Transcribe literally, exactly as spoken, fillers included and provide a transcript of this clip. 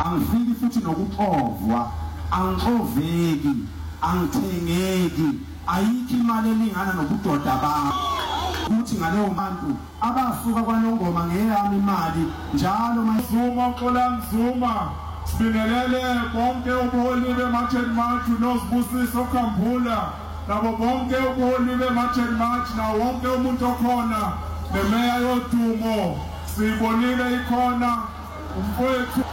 angifiki futhi nokuxovwa angixoveki angithengeki ayikho imali elingana nobudoda bami ukuthi ngaleyo bantu abasuka kwaNongoma ngeyami imali njalo Zuma Xolani Zuma sibingelele bonke ubuholi beMartin March noSibusiso Khambula nabo bonke ubuholi beMartin March na wonke umuntu okhona nemeya yodumo sibonile ikhona umfowethu